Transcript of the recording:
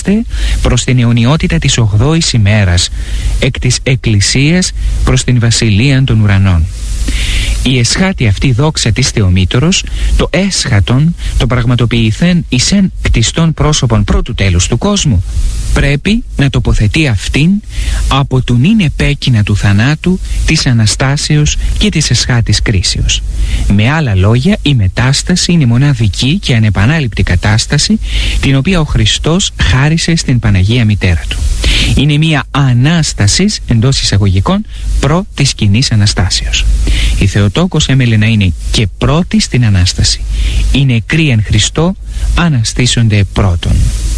είμαστε προς την αιωνιότητα της 8ης ημέρας, εκ της Εκκλησίας προς την Βασιλεία των Ουρανών. Η εσχάτη αυτή δόξα της Θεομήτωρος, το έσχατον, το πραγματοποιηθέν εις εν κτιστών πρόσωπον πρώτου τέλους του κόσμου, πρέπει να τοποθετεί αυτήν από του νυν επέκεινα του θανάτου, της Αναστάσεως και της εσχάτης κρίσεως. Με άλλα λόγια, η μετάσταση είναι μοναδική και ανεπανάληπτη κατάσταση, την οποία ο Χριστός χάρισε στην Παναγία Μητέρα Του. Είναι μια Ανάσταση εντός εισαγωγικών προ της κοινής Αναστάσεως. Η Θεοτόκος έμελε να είναι και πρώτη στην Ανάσταση. Οι νεκροί εν Χριστώ αναστήσονται πρώτον.